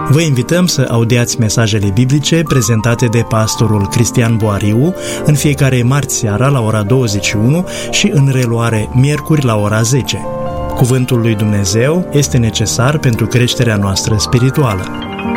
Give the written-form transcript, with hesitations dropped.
Vă invităm să audiați mesajele biblice prezentate de pastorul Cristian Boariu în fiecare marți seara la ora 21 și în reluare miercuri la ora 10. Cuvântul lui Dumnezeu este necesar pentru creșterea noastră spirituală.